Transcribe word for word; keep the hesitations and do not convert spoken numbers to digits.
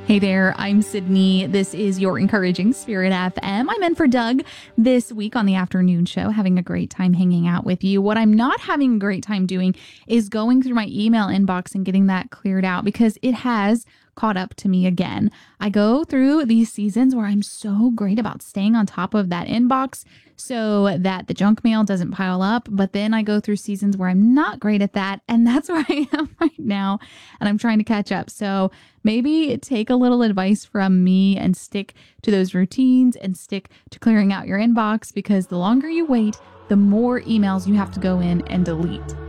Hey there, I'm Sydney. This is your Encouraging Spirit F M. I'm in for Doug this week on the afternoon show, having a great time hanging out with you. What I'm not having a great time doing is going through my email inbox and getting that cleared out because it has caught up to me again. I go through these seasons where I'm so great about staying on top of that inbox so that the junk mail doesn't pile up. But then I go through seasons where I'm not great at that. And that's where I am right now. And I'm trying to catch up. So maybe take a little advice from me and stick to those routines and stick to clearing out your inbox, because the longer you wait, the more emails you have to go in and delete.